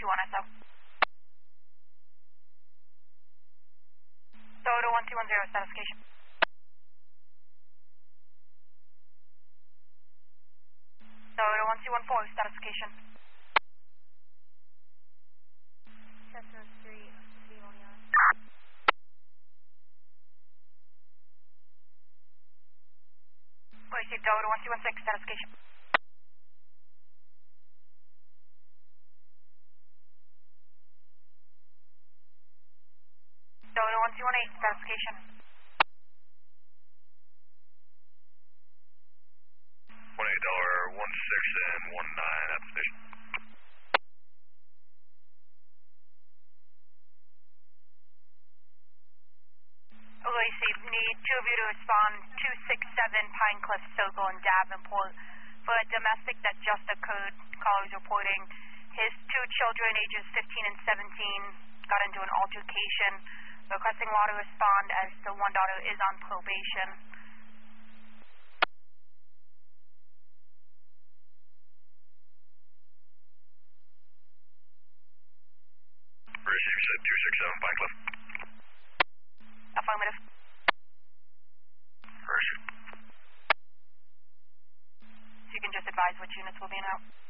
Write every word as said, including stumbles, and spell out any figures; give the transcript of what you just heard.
two one S O. Dodo one two one zero, satisfaction. Dodo one two one four, satisfaction. Cessna three, three one one. Received Dodo one two one six, satisfaction. Dodo one two one eight, satisfaction. one eight dollar one six and one nine at the station. Received. Need two of you to respond two six seven Pinecliff Circle in Davenport for a domestic that just occurred. Caller is reporting his two children, ages fifteen and seventeen, got into an altercation. Requesting law to respond as the one daughter is on probation. Receive, you said two six seven Pinecliff. Affirmative. Receive. So you can just advise which units will be in out.